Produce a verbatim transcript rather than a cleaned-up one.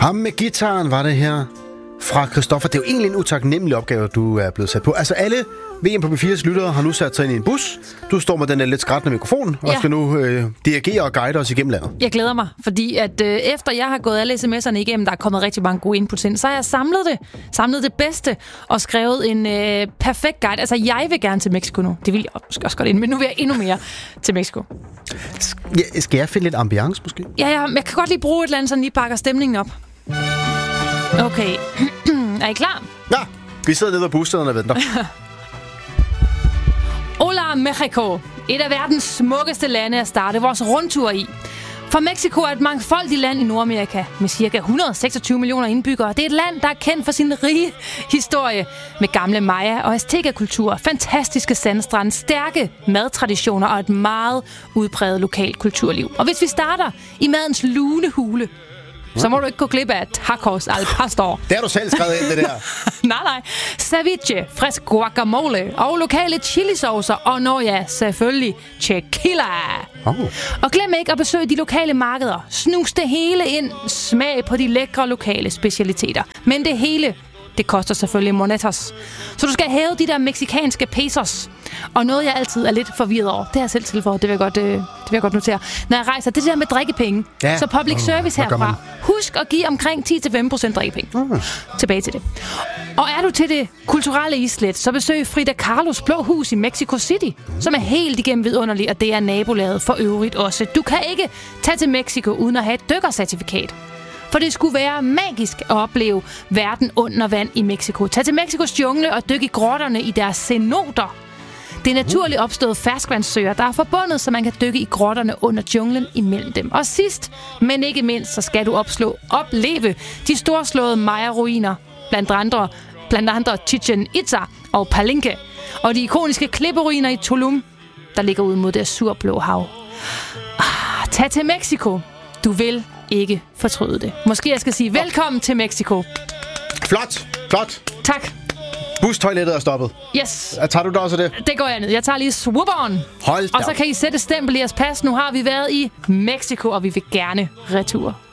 Ham med gitaren var det her fra Christoffer. Det er jo egentlig en utaknemmelig opgave, du er blevet sat på. Altså alle V M på B fire's lyttere har nu sat sig ind i en bus. Du står med den der lidt skrættende mikrofon og ja. skal nu øh, dirigere og guide os igennem landet. Jeg glæder mig, fordi at øh, efter jeg har gået alle sms'erne igennem, der er kommet rigtig mange gode inputs ind, så har jeg samlet det, samlet det bedste og skrevet en øh, perfekt guide. Altså jeg vil gerne til Mexico nu. Det vil jeg også godt ind, men nu vil jeg endnu mere til Mexico. Ja, skal jeg finde lidt ambiance måske? Ja, ja, jeg kan godt lige bruge et eller andet, så lige bakker stemningen op. Okay, er I klar? Ja, vi sidder nede ved busstederne og venter. Hola Mexico, et af verdens smukkeste lande at starte vores rundtur i. For Mexico er et mangfoldigt land i Nordamerika med ca. et hundrede og seksogtyve millioner indbyggere. Det er et land, der er kendt for sin rige historie med gamle maya- og azteca-kultur, fantastiske sandstrande, stærke madtraditioner og et meget udpræget lokalt kulturliv. Og hvis vi starter i madens lune hule, så må du ikke gå glip af tacos al pastor. Det har du selv skrevet ind, det der. nej, nej. Ceviche, frisk guacamole og lokale chilisaucer. Og når ja, selvfølgelig tequila. Oh. Og glem ikke at besøge de lokale markeder. Snus det hele ind. Smag på de lækre lokale specialiteter. Men det hele, det koster selvfølgelig monetos. Så du skal hæve de der mexikanske pesos. Og noget, jeg altid er lidt forvirret over, det har jeg selv tilføjet, det vil jeg godt, øh, det vil jeg godt notere. Når jeg rejser, det der med drikkepenge. Ja. Så public service oh, herfra. Husk at give omkring ti til femten procent drikkepenge. Uh. Tilbage til det. Og er du til det kulturelle islet, så besøg Frida Kahlos Blå Hus i Mexico City, som er helt igennem vidunderligt, og det er nabolaget for øvrigt også. Du kan ikke tage til Mexico uden at have et dykkercertifikat. For det skulle være magisk at opleve verden under vand i Mexico. Tag til Mexikos jungle og dyk i grotterne i deres cenoter. Det er naturligt opstået ferskvandssøer, der er forbundet, så man kan dykke i grotterne under junglen imellem dem. Og sidst, men ikke mindst, så skal du opslå, opleve de storslåede Maya-ruiner, blandt andre, blandt andre Chichen Itza og Palenque, og de ikoniske klipperuiner i Tulum, der ligger ud mod det azurblå hav. Ah, tag til Mexico. Du vil ikke fortryde det. Måske jeg skal sige velkommen til Mexico. Flot, flot. Tak. Bustoilettet er stoppet. Yes. Tager du da også det? Det går jeg ned. Jeg tager lige swoop-on. Hold da. Og så kan I sætte stempel i jeres pas. Nu har vi været i Mexico, og vi vil gerne retur.